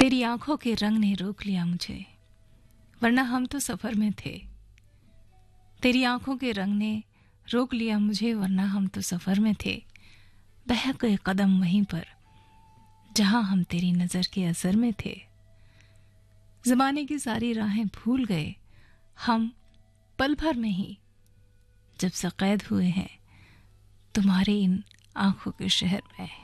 तेरी आंखों के रंग ने रोक लिया मुझे, वरना हम तो सफर में थे। तेरी आंखों के रंग ने रोक लिया मुझे, वरना हम तो सफर में थे। बहक गए कदम वहीं पर जहां हम तेरी नजर के असर में थे। जमाने की सारी राहें भूल गए हम पल भर में ही, जब से कैद हुए हैं तुम्हारे इन आंखों के शहर में।